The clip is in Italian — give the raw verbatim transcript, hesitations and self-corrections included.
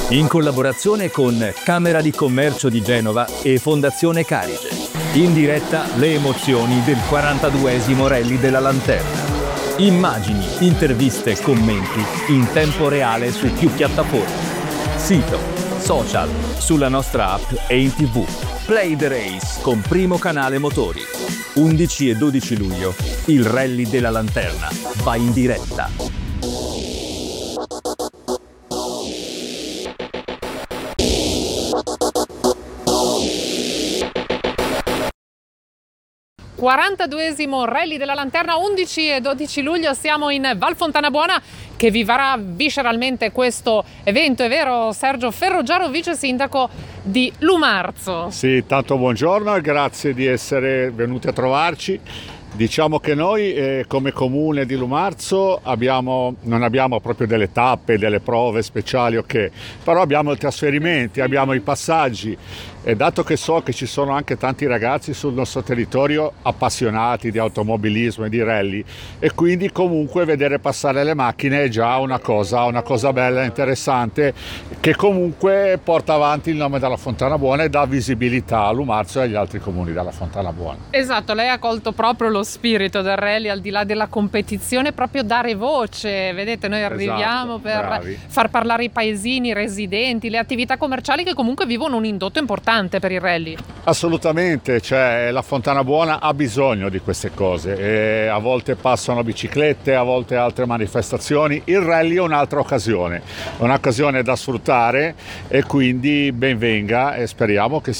in collaborazione con Camera di Commercio di Genova e Fondazione Carige. In diretta le emozioni del quarantaduesimo Rally della Lanterna. Immagini, interviste, commenti in tempo reale su più piattaforme. Sito, social, sulla nostra app e in tv. Play the Race con Primo Canale Motori. undici e dodici luglio, il Rally della Lanterna va in diretta. quarantaduesimo Rally della Lanterna, undici e dodici luglio, siamo in Val Fontana Buona che vivrà visceralmente questo evento, è vero Sergio Ferroggiaro, vice sindaco di Lumarzo? Sì, tanto buongiorno e grazie di essere venuti a trovarci. Diciamo che noi eh, come comune di Lumarzo abbiamo, non abbiamo proprio delle tappe, delle prove speciali, ok, però abbiamo i trasferimenti, abbiamo i passaggi e dato che so che ci sono anche tanti ragazzi sul nostro territorio appassionati di automobilismo e di rally e quindi comunque vedere passare le macchine è già una cosa, una cosa bella e interessante che comunque porta avanti il nome della Fontana Buona e dà visibilità a Lumarzo e agli altri comuni della Fontana Buona. Esatto, lei ha colto proprio lo spirito del rally, al di là della competizione, proprio dare voce. Vedete, noi arriviamo esatto, per bravi. far parlare i paesini, i residenti, le attività commerciali che comunque vivono un indotto importante per il rally. Assolutamente, cioè la Fontana Buona ha bisogno di queste cose e a volte passano biciclette, a volte altre manifestazioni. Il rally è un'altra occasione, un'occasione da sfruttare e quindi ben venga e speriamo che